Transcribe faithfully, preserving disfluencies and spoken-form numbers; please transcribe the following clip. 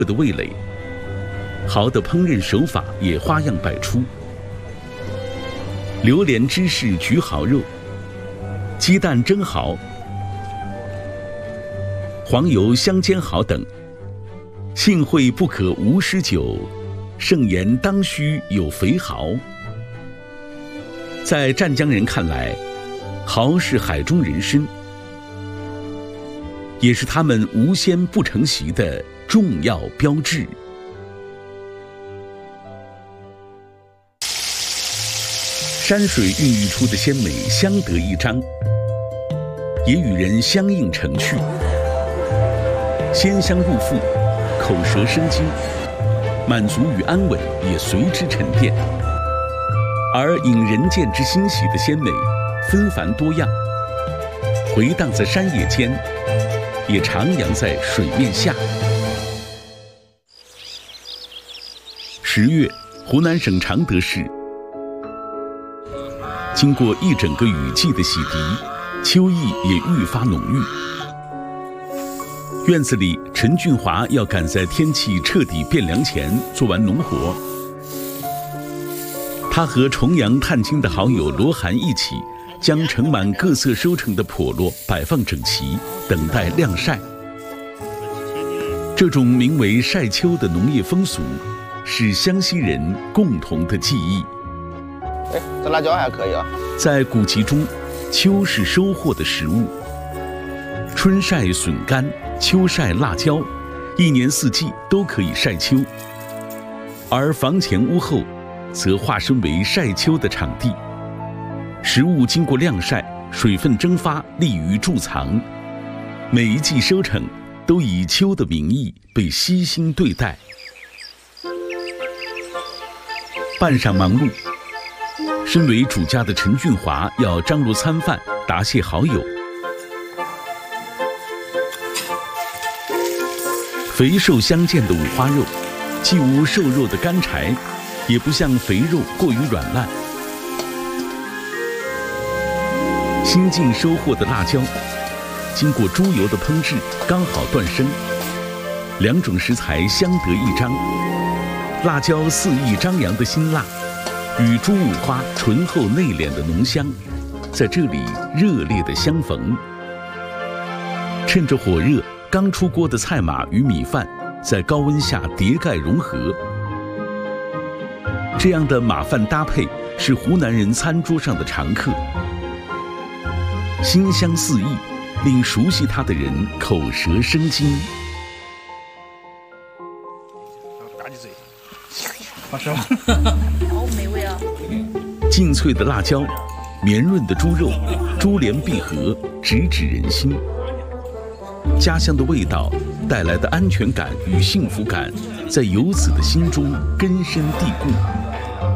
的味蕾，蚝的烹饪手法也花样百出。榴莲芝士焗蚝肉、鸡蛋蒸蚝、黄油香煎蚝等。幸会不可无诗酒，盛筵当须有肥蚝。在湛江人看来，蚝是海中人参，也是他们无鲜不成席的重要标志。山水孕育出的鲜美相得益彰，也与人相映成趣，鲜香入腹，口舌生津，满足与安稳也随之沉淀。而引人见之欣喜的鲜美，纷繁多样，回荡在山野间，也徜徉在水面下。十月，湖南省常德市经过一整个雨季的洗涤，秋意也愈发浓郁。院子里，陈俊华要赶在天气彻底变凉前做完农活。他和重阳探亲的好友罗涵一起，将盛满各色收成的笸箩摆放整齐，等待晾晒。这种名为晒秋的农业风俗，是湘西人共同的记忆。 哎，这辣椒还可以啊。 在古籍中，秋是收获的时物，春晒笋干，秋晒辣椒，一年四季都可以晒秋。而房前屋后，则化身为晒秋的场地。食物经过晾晒，水分蒸发，利于贮藏。每一季收成都以秋的名义被悉心对待。半晌忙碌，身为主家的陈俊华要张罗餐饭，答谢好友。肥瘦相间的五花肉，既无瘦肉的干柴，也不像肥肉过于软烂。新近收获的辣椒，经过猪油的烹制，刚好断生。两种食材相得益彰，辣椒肆意张扬的辛辣，与猪五花醇厚内敛的浓香，在这里热烈的相逢。趁着火热，刚出锅的菜码与米饭在高温下叠盖融合，这样的码饭搭配是湖南人餐桌上的常客，馨香四溢，令熟悉它的人口舌生津。 好吃吗？ 好美味啊！ 劲脆的辣椒，绵润的猪肉，珠联璧合，直指人心。家乡的味道带来的安全感与幸福感，在游子的心中根深蒂固。